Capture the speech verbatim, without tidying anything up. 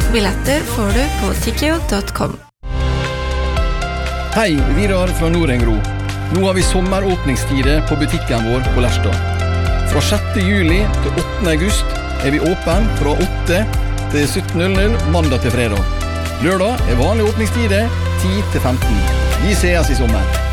Billetter får du på tickio dot com. Hei, Vidar fra Nordengro. Nå har vi sommeråpningstider på butikken vår på Lerstad. Fra sjette juli til åttende august er vi åpen fra åtte til sytten null null mandag til fredag. Lørdag er vanlige åpningstider ti til femten. Vi ses i sommer.